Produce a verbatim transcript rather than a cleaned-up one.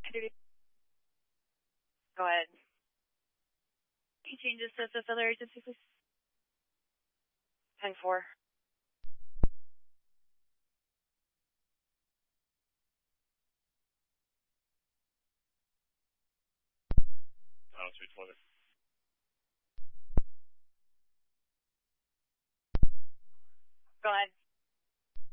Go ahead. Can you change this to this other agency, please? ten four. Dial three twenty.